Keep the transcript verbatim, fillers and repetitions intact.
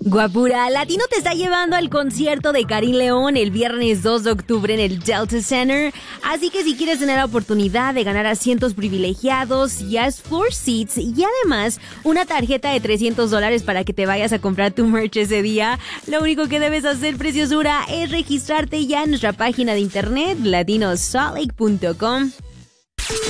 Guapura, Latino te está llevando al concierto de Karim León el viernes dos de octubre en el Delta Center. Así que si quieres tener la oportunidad de ganar asientos privilegiados, ya es floor seats y además una tarjeta de trescientos dólares para que te vayas a comprar tu merch ese día, lo único que debes hacer, preciosura, es registrarte ya en nuestra página de internet latino salt lake punto com.